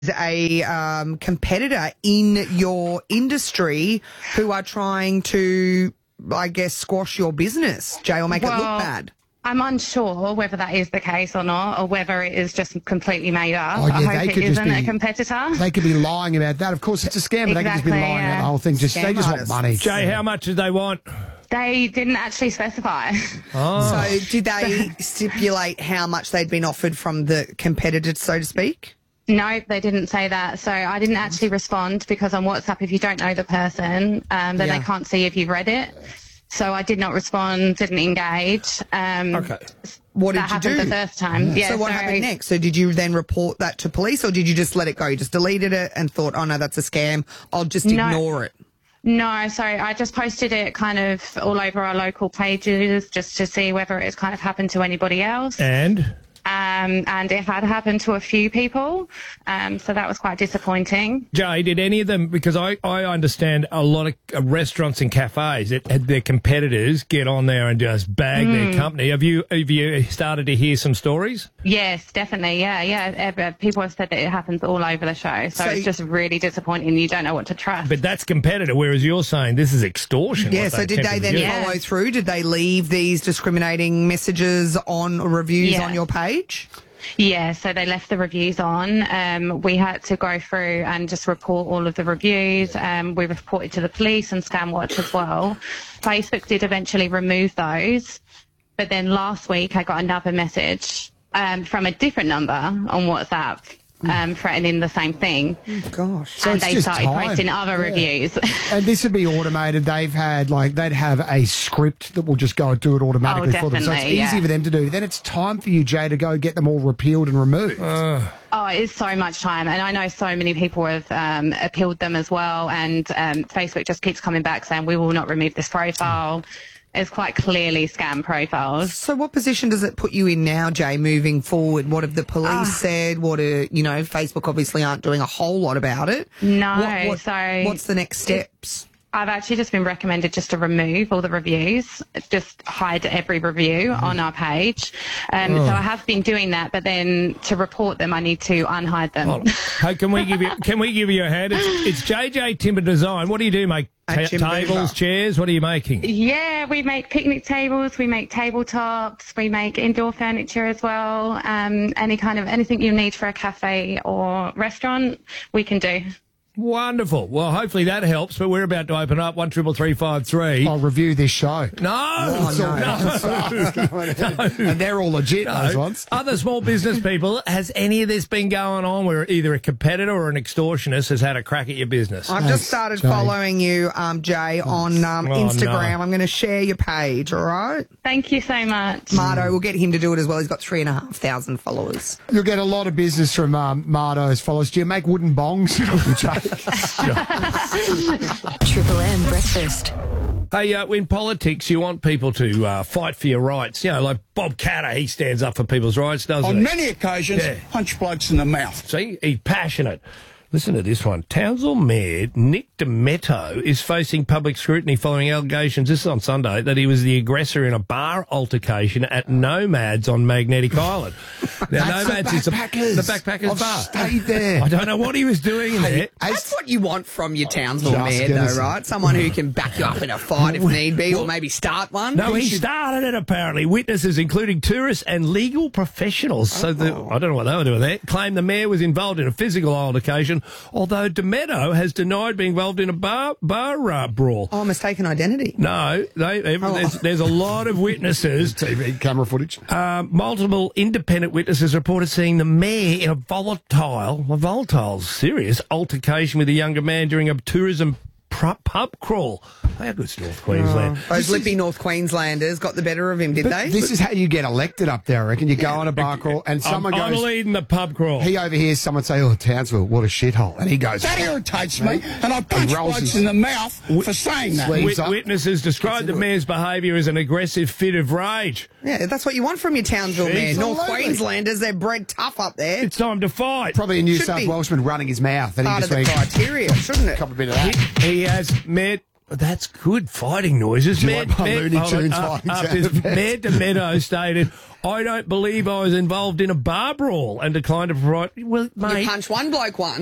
a competitor in your industry who are trying to, I guess, squash your business, Jay, or make it look bad. I'm unsure whether that is the case or not, or whether it is just completely made up. Oh, yeah, I hope it isn't a competitor. They could be lying about that. Of course, it's a scam, but they could just be lying about the whole thing. They just want money. Jay, how much did they want? They didn't actually specify. Oh. So did they stipulate how much they'd been offered from the competitor, so to speak? No, they didn't say that. So I didn't actually respond because on WhatsApp, if you don't know the person, then they can't see if you've read it. So I did not respond, didn't engage. Okay. What did you do? That happened the first time. Yeah, so what happened next? So did you then report that to police, or did you just let it go? You just deleted it and thought, oh, no, that's a scam. I'll just ignore it. No, so I just posted it kind of all over our local pages just to see whether it's kind of happened to anybody else. And it had happened to a few people, so that was quite disappointing. Jay, did any of them, because I understand a lot of restaurants and cafes that had their competitors get on there and just bag their company. Have you started to hear some stories? Yes, definitely, yeah. People have said that it happens all over the show, so it's just really disappointing. You don't know what to trust. But that's competitor, whereas you're saying this is extortion. Yeah, so did they then follow through? Did they leave these discriminating messages on reviews on your page? Yeah, so they left the reviews on. We had to go through and just report all of the reviews. We reported to the police and ScamWatch as well. Facebook did eventually remove those. But then last week I got another message from a different number on WhatsApp threatening the same thing. Oh, gosh. So and they started posting other reviews. And this would be automated. They'd have a script that will just go and do it automatically for them. So it's easy for them to do. Then it's time for you, Jay, to go get them all repealed and removed. Oh, it's so much time. And I know so many people have appealed them as well. And Facebook just keeps coming back saying, we will not remove this profile. It's quite clearly scam profiles. So what position does it put you in now, Jay, moving forward? What have the police said? What are, Facebook obviously aren't doing a whole lot about it. No. What's the next steps? I've actually just been recommended just to remove all the reviews, just hide every review on our page. So I have been doing that, but then to report them, I need to unhide them. Hey, can we give you a hand? It's JJ Timber Design. What do you do, mate? Tables, chairs, what are you making? Yeah, we make picnic tables, we make tabletops, we make indoor furniture as well. Anything you need for a cafe or restaurant, we can do. Wonderful. Well, hopefully that helps, but we're about to open up 133353. I'll review this show. No. And they're all legit, those ones. Other small business people, has any of this been going on where either a competitor or an extortionist has had a crack at your business? I've just started following you, Jay, on Instagram. I'm going to share your page, all right? Thank you so much. Marto, we'll get him to do it as well. He's got 3,500 followers. You'll get a lot of business from Marto's followers. Do you make wooden bongs, Jay? Triple M Breakfast. Hey, in politics, you want people to fight for your rights. Like Bob Catter, he stands up for people's rights, doesn't he? On many occasions, punch blokes in the mouth. See, he's passionate. Listen to this one. Townsville Mayor Nick Demetto is facing public scrutiny following allegations, this is on Sunday, that he was the aggressor in a bar altercation at Nomads on Magnetic Island. Now, Nomads is the backpackers bar. Stayed there. I don't know what he was doing in there. That's what you want from your Townsville Mayor, though, right? Someone who can back you up in a fight if need be, or maybe start one. No, he started it, apparently. Witnesses, including tourists and legal professionals, I don't know what they were doing there, claim the mayor was involved in a physical altercation, although Demetto has denied being involved in a bar brawl. Oh, mistaken identity. No, there's a lot of witnesses. TV camera footage. Multiple independent witnesses reported seeing the mayor in a volatile, serious altercation with a younger man during a tourism pub crawl. How good's North Queensland? Those lippy North Queenslanders got the better of him, did they? This is how you get elected up there, I reckon. You go on a bar crawl and someone goes... I'm leading the pub crawl. He overhears someone say, oh, Townsville, what a shithole. And he goes... That irritates me, and I punch blokes in the mouth for saying that. Witnesses described the mayor's behaviour as an aggressive fit of rage. Yeah, that's what you want from your Townsville mayor. North Queenslanders, they're bred tough up there. It's time to fight. Probably a New South Welshman running his mouth. And part of the criteria, shouldn't it? A bit of that. He has met That's good fighting noises. Do you like my Looney Tunes fighting sound Mayor DeMetto stated, I don't believe I was involved in a bar brawl and declined to provide... Well, mate... You punch one bloke once.